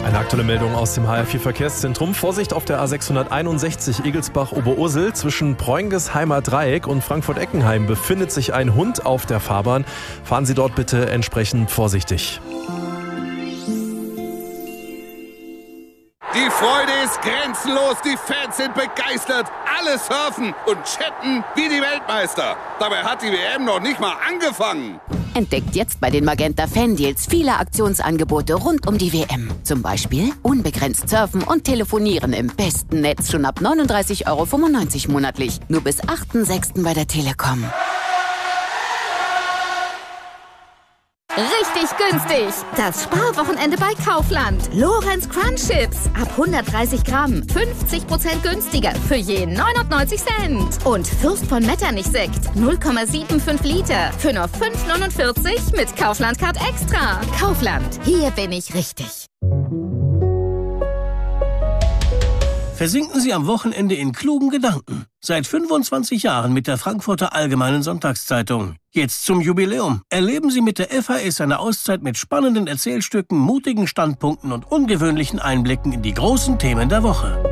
Eine aktuelle Meldung aus dem HR4-Verkehrszentrum. Vorsicht auf der A661 Egelsbach-Oberursel. Zwischen Preungesheimer Dreieck und Frankfurt-Eckenheim befindet sich ein Hund auf der Fahrbahn. Fahren Sie dort bitte entsprechend vorsichtig. Die Freude ist grenzenlos, die Fans sind begeistert, alle surfen und chatten wie die Weltmeister. Dabei hat die WM noch nicht mal angefangen. Entdeckt jetzt bei den Magenta Fan-Deals viele Aktionsangebote rund um die WM. Zum Beispiel unbegrenzt surfen und telefonieren im besten Netz schon ab 39,95 € monatlich. Nur bis 8.6. bei der Telekom. Richtig günstig. Das Sparwochenende bei Kaufland. Lorenz Crunch Chips. Ab 130 Gramm. 50% günstiger. Für je 99 Cent. Und Fürst von Metternich Sekt. 0,75 Liter. Für nur 5,49 mit Kaufland Card Extra. Kaufland. Hier bin ich richtig. Versinken Sie am Wochenende in klugen Gedanken. Seit 25 Jahren mit der Frankfurter Allgemeinen Sonntagszeitung. Jetzt zum Jubiläum. Erleben Sie mit der FAS eine Auszeit mit spannenden Erzählstücken, mutigen Standpunkten und ungewöhnlichen Einblicken in die großen Themen der Woche.